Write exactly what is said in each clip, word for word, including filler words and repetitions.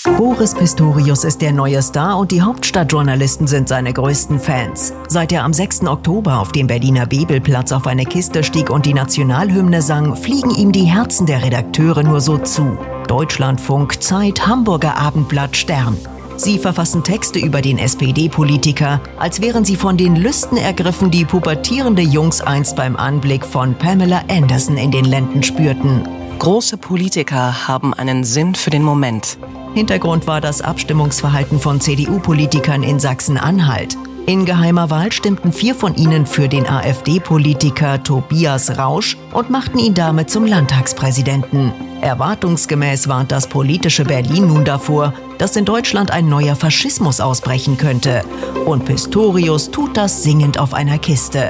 Boris Pistorius ist der neue Star und die Hauptstadtjournalisten sind seine größten Fans. Seit er am sechsten Oktober auf dem Berliner Bebelplatz auf eine Kiste stieg und die Nationalhymne sang, fliegen ihm die Herzen der Redakteure nur so zu. Deutschlandfunk, Zeit, Hamburger Abendblatt, Stern. Sie verfassen Texte über den S P D-Politiker, als wären sie von den Lüsten ergriffen, die pubertierende Jungs einst beim Anblick von Pamela Anderson in den Lenden spürten. Große Politiker haben einen Sinn für den Moment. Hintergrund war das Abstimmungsverhalten von C D U-Politikern in Sachsen-Anhalt. In geheimer Wahl stimmten vier von ihnen für den AfD-Politiker Tobias Rausch und machten ihn damit zum Landtagspräsidenten. Erwartungsgemäß warnt das politische Berlin nun davor, dass in Deutschland ein neuer Faschismus ausbrechen könnte. Und Pistorius tut das singend auf einer Kiste.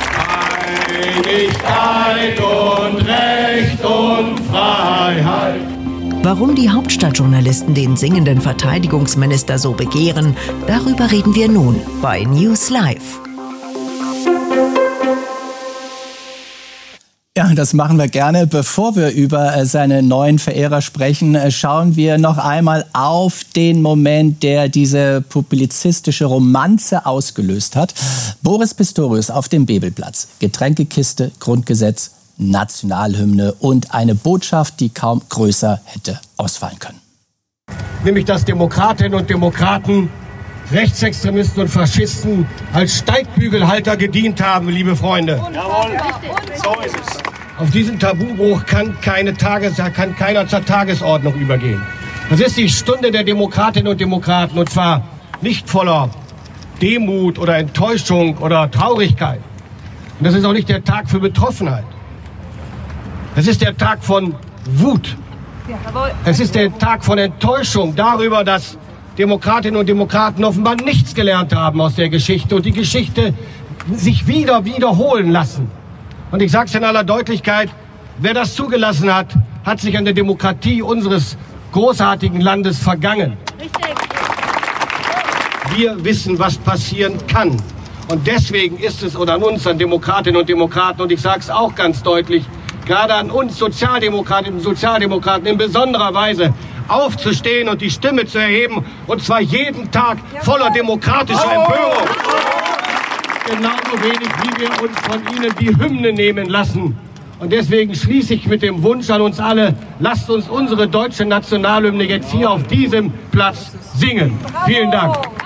Einigkeit und Recht und Freiheit. Warum die Hauptstadtjournalisten den singenden Verteidigungsminister so begehren, darüber reden wir nun bei News Live. Ja, das machen wir gerne. Bevor wir über seine neuen Verehrer sprechen, schauen wir noch einmal auf den Moment, der diese publizistische Romanze ausgelöst hat. Boris Pistorius auf dem Bebelplatz. Getränkekiste, Grundgesetz, Nationalhymne und eine Botschaft, die kaum größer hätte ausfallen können. Nämlich, dass Demokratinnen und Demokraten Rechtsextremisten und Faschisten als Steigbügelhalter gedient haben, liebe Freunde. Jawohl, so ist es. Auf diesen Tabubruch kann, keine Tages, kann keiner zur Tagesordnung übergehen. Das ist die Stunde der Demokratinnen und Demokraten, und zwar nicht voller Demut oder Enttäuschung oder Traurigkeit. Und das ist auch nicht der Tag für Betroffenheit. Es ist der Tag von Wut. Es ist der Tag von Enttäuschung darüber, dass Demokratinnen und Demokraten offenbar nichts gelernt haben aus der Geschichte und die Geschichte sich wieder wiederholen lassen. Und ich sage es in aller Deutlichkeit, wer das zugelassen hat, hat sich an der Demokratie unseres großartigen Landes vergangen. Richtig. Wir wissen, was passieren kann. Und deswegen ist es oder an uns, an Demokratinnen und Demokraten, und ich sage es auch ganz deutlich, gerade an uns Sozialdemokratinnen und Sozialdemokraten in besonderer Weise, aufzustehen und die Stimme zu erheben, und zwar jeden Tag voller demokratischer Empörung. Genauso wenig, wie wir uns von ihnen die Hymne nehmen lassen. Und deswegen schließe ich mit dem Wunsch an uns alle, lasst uns unsere deutsche Nationalhymne jetzt hier auf diesem Platz singen. Vielen Dank.